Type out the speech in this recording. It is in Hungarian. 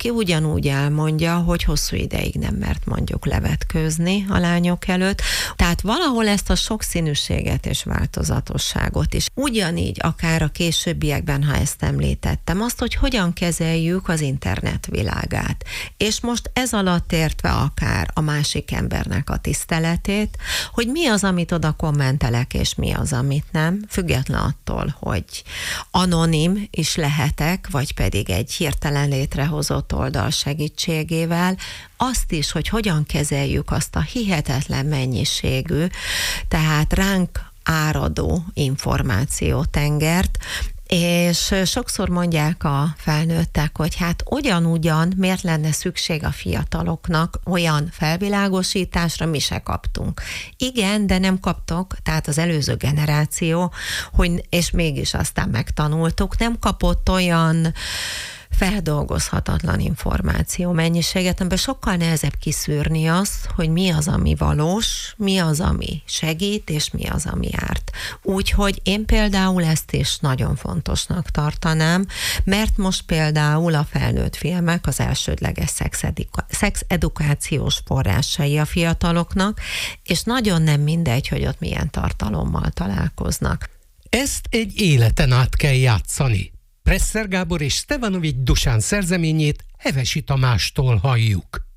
aki ugyanúgy elmondja, hogy hosszú ideig nem mert mondjuk levetkőzni a lányok előtt. Tehát valahol ezt a sokszínűséget és változatosságot is. Ugyanígy akár a későbbiekben, ha ezt említettem, azt, hogy hogyan kezeljük az internet világát. És most ez alatt értve akár a másik embernek a tiszteletét, hogy mi az, amit oda kommentelek, és mi az, amit nem, független attól, hogy anonim is lehetek, vagy pedig egy hirtelen létrehozott oldal segítségével, azt is, hogy hogyan kezeljük azt a hihetetlen mennyiségű, tehát ránk áradó információtengert, és sokszor mondják a felnőttek, hogy hát ugyanúgyan miért lenne szükség a fiataloknak olyan felvilágosításra, mi se kaptunk. Igen, de nem kaptok, tehát az előző generáció, hogy, és mégis aztán megtanultuk, nem kapott olyan feldolgozhatatlan információ mennyiséget, amiben sokkal nehezebb kiszűrni azt, hogy mi az, ami valós, mi az, ami segít, és mi az, ami árt. Úgyhogy én például ezt is nagyon fontosnak tartanám, mert most például a felnőtt filmek az elsődleges szexedukációs forrásai a fiataloknak, és nagyon nem mindegy, hogy ott milyen tartalommal találkoznak. Ezt egy életen át kell játszani. Presser Gábor és Stevanovics Dusán szerzeményét Hevesi Tamástól halljuk.